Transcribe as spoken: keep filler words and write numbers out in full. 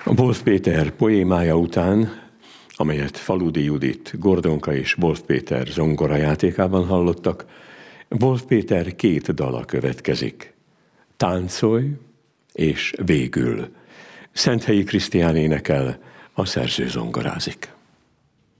A Wolf Péter poémája után, amelyet Faludi Judit Gordonka és Wolf Péter zongorajátékában hallottak, Wolf Péter két dala következik. Táncolj és Végül. Szenthelyi Krisztián énekel, a szerző zongorázik.